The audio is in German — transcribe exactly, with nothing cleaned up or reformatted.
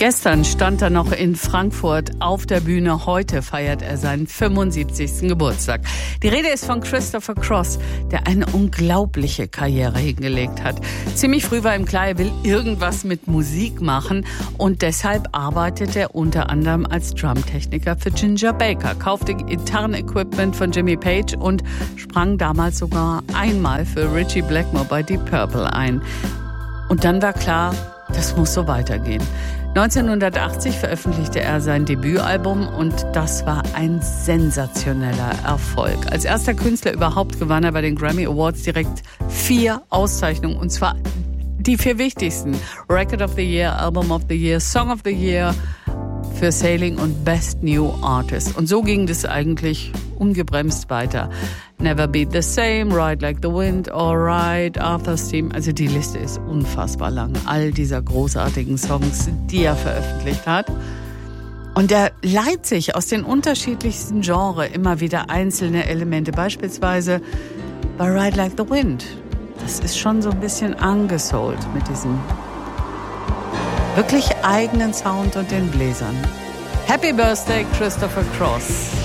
Gestern stand er noch in Frankfurt auf der Bühne. Heute feiert er seinen fünfundsiebzigsten Geburtstag. Die Rede ist von Christopher Cross, der eine unglaubliche Karriere hingelegt hat. Ziemlich früh war ihm klar, er will irgendwas mit Musik machen und deshalb arbeitet er unter anderem als Drumtechniker für Ginger Baker, kaufte Gitarrenequipment von Jimmy Page und sprang damals sogar einmal für Ritchie Blackmore bei Deep Purple ein. Und dann war klar, das muss so weitergehen. neunzehnhundertachtzig veröffentlichte er sein Debütalbum und das war ein sensationeller Erfolg. Als erster Künstler überhaupt gewann er bei den Grammy Awards direkt vier Auszeichnungen und zwar die vier wichtigsten. Record of the Year, Album of the Year, Song of the Year für Sailing und Best New Artist. Und so ging das eigentlich ungebremst weiter. Never Be the Same, Ride Like the Wind, Alright, Arthur's Theme. Also die Liste ist unfassbar lang. All dieser großartigen Songs, die er veröffentlicht hat. Und er leiht sich aus den unterschiedlichsten Genres immer wieder einzelne Elemente. Beispielsweise bei Ride Like the Wind. Das ist schon so ein bisschen angesoult mit diesem wirklich eigenen Sound und den Bläsern. Happy Birthday, Christopher Cross.